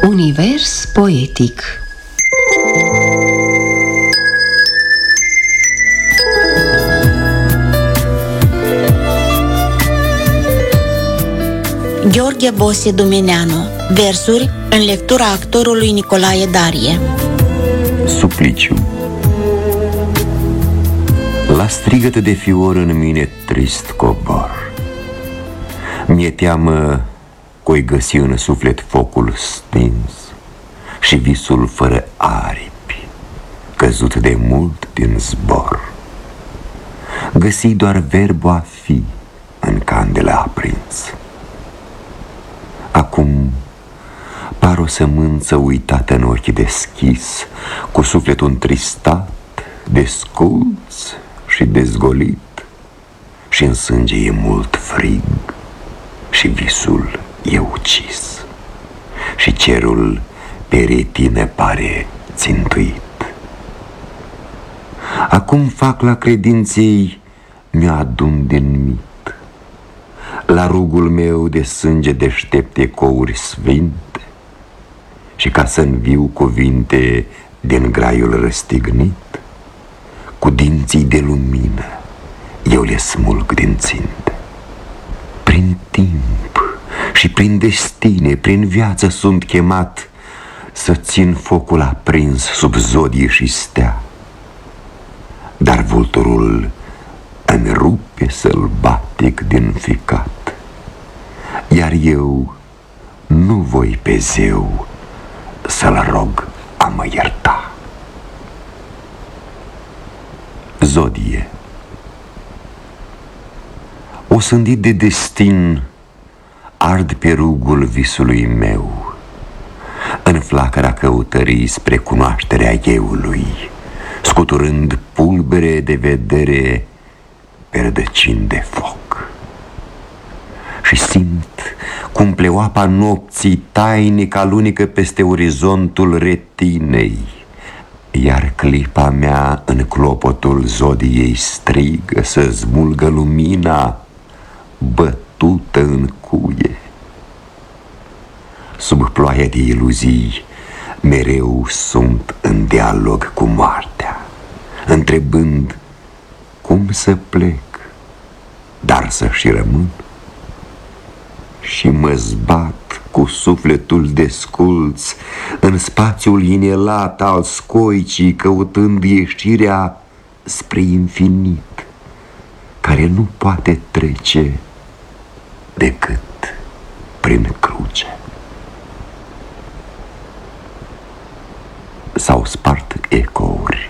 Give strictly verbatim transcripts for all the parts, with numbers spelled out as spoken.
Univers poetic. Gheorghe Bose Dumineanu. Versuri în lectura actorului Nicolae Darie. Supliciu. La strigătă de fior în mine trist cobor. Mi-e teamă că-i găsi în suflet focul stins și visul fără aripi, căzut de mult din zbor. Găsi doar verbul a fi în candela aprins. Acum par o sămânță uitată în ochii deschis, cu sufletul întristat, desculț și dezgolit, și în sânge e mult frig și visul e ucis și cerul pe retine pare țintuit. Acum fac la credinței, mi-adun din mit la rugul meu de sânge deștept ecouri sfinte, și ca să înviu cuvinte din graiul răstignit, cu dinții de lumină eu le smulg din ținte. Prin timp și prin destine, prin viață sunt chemat să țin focul aprins sub zodie și stea, dar vulturul îmi rupe sălbatic din ficat, iar eu nu voi pe zeu să-l rog a mă ierta. Zodie. Osândit de destin, ard pe rugul visului meu, în flacăra căutării spre cunoașterea euului, scuturând pulbere de vedere pe rădăcini de foc. Și simt cum pleoapa nopții tainic alunecă peste orizontul retinei, iar clipa mea în clopotul zodiei strigă să smulgă lumina bătută în cuie. Sub ploaia de iluzii mereu sunt în dialog cu moartea, întrebând cum să plec, dar să și rămân. Și mă zbat cu sufletul desculț în spațiul inelat al scoicii, căutând ieșirea spre infinit, care nu poate trece decât prin cruce. S-au spart ecouri.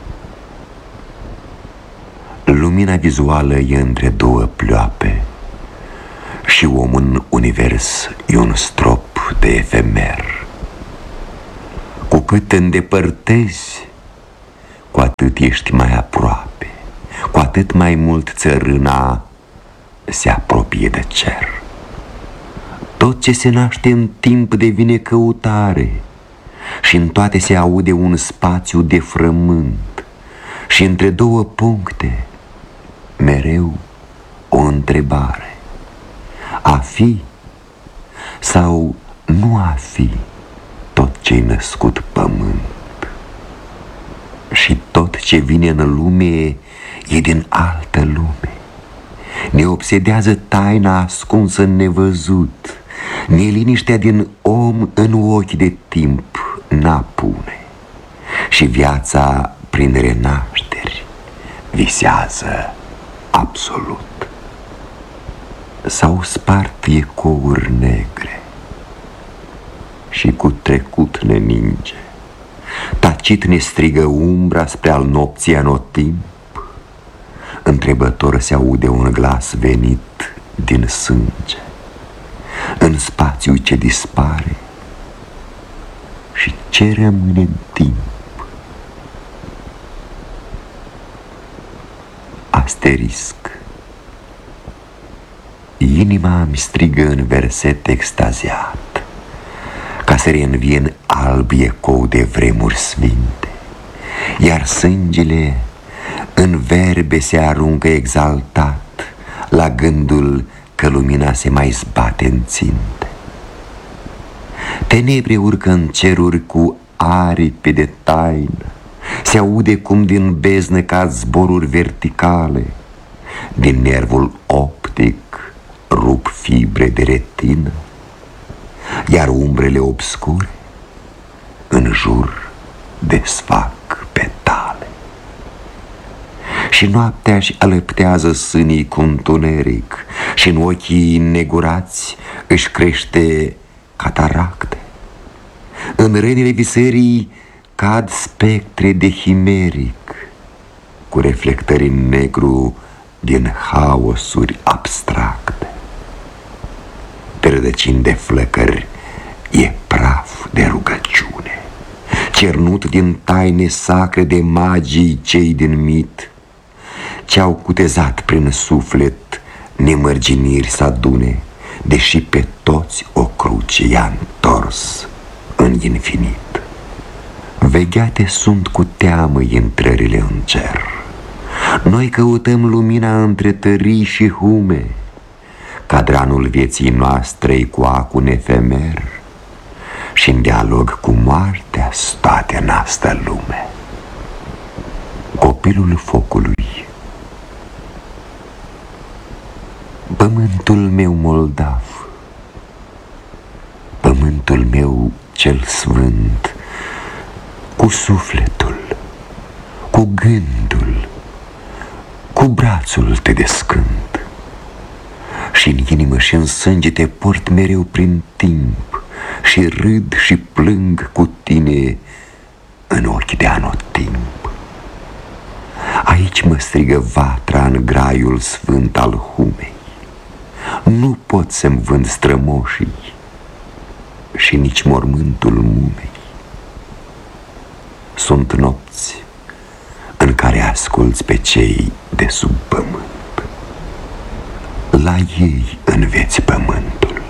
Lumina vizuală e între două ploape și omul în univers e un strop de efemer. Cu cât te îndepărtezi, cu atât ești mai aproape, cu atât mai mult țărâna se apropie de cer. Tot ce se naște în timp devine căutare și în toate se aude un spațiu de frământ și între două puncte mereu o întrebare: a fi sau nu a fi tot ce-i născut pământ? Și tot ce vine în lume e din altă lume. Ne obsedează taina ascunsă în nevăzut, neliniștea din om în ochi de timp n-apune, și viața prin renașteri visează absolut. S-au spart ecouri negre și cu trecut ne ninge. Tacit ne strigă umbra spre al nopții anotimp. Întrebător se aude un glas venit din sânge, în spațiu ce dispare, și ce rămâne în timp. Asterisc. Inima mi strigă în verset extaziat, ca să reînvie în alb ecou de vremuri sfinte, iar sângele în verbe se aruncă exaltat la gândul că lumina se mai zbate în ținte. Tenebre urcă în ceruri cu aripi de taină, se aude cum din beznă cad zboruri verticale, din nervul optic rup fibre de retină, iar umbrele obscure în jur desfac petale. Și noaptea-și alăptează sânii cu întuneric și în ochii negurați își crește cataracte. În rănile visării cad spectre de chimeric, cu reflectări în negru din haosuri abstracte. Pe rădăcini de flăcări e praf de rugăciune, cernut din taine sacre de magii cei din mit, ce-au cutezat prin suflet nemărginiri să adune, deși pe toți o cruce i-a întors în infinit. Vegheate sunt cu teamă intrările în cer. Noi căutăm lumina între tării și hume, cadranul vieții noastre cu acun efemer și în dialog cu moartea toate în asta lume. Copilul focului. Pământul meu moldav, pământul meu cel sfânt, cu sufletul, cu gândul, cu brațul te descânt, și în inimă și în sânge te port mereu prin timp, și râd și plâng cu tine în ochi de anotimp. Aici mă strigă vatra în graiul sfânt al humei, nu pot să-mi vând strămoșii și nici mormântul mumei. Sunt nopți în care asculți pe cei de sub pământ, la ei înveți pământul,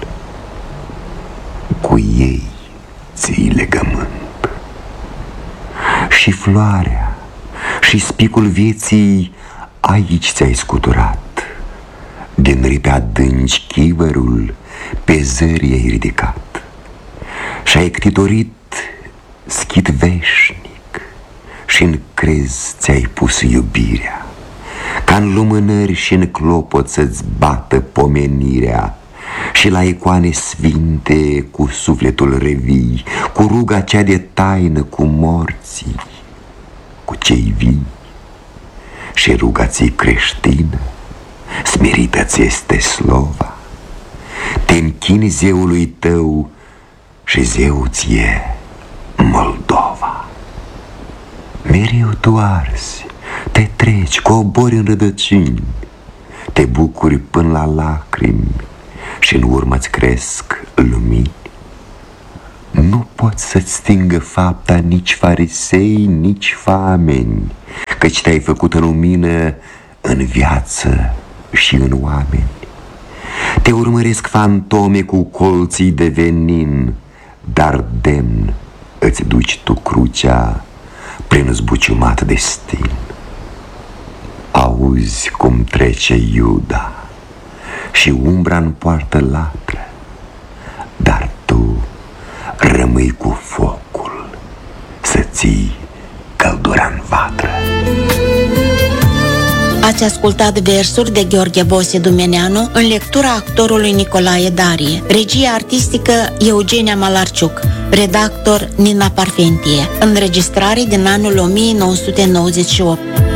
cu ei ții legământ. Și floarea și spicul vieții aici ți-ai scuturat, din ripe adânci chivărul pe zări ai ridicat, și-ai ctitorit schit veșnic și în crez ți-ai pus iubirea, ca în lumânări și în clopot să-ți bată pomenirea, și la icoane sfinte cu sufletul revii, cu ruga cea de taină cu morții, cu cei vii. Și ruga ți creștină, smerită ți este slova, te închini zeului tău și zeu ție Moldova. Mereu tu arzi, te treci, cobori în rădăcini, te bucuri până la lacrimi și în urmă-ți cresc lumini. Nu poți să-ți stingă fapta nici farisei, nici fameni, căci te-ai făcut în lumină, în viață și în oameni. Te urmăresc fantome cu colții de venin, dar demn îți duci tu crucea prin zbuciumat destin. Auzi cum trece Iuda și umbra în poartă latră, dar tu rămâi cu focul să ții căldura în vatră. Ați ascultat versuri de Gheorghe Bose Dumeneanu în lectura actorului Nicolae Darie, regie artistică Eugenia Malarciuc, redactor Nina Parfentie, înregistrare din anul o mie nouă sute nouăzeci și opt.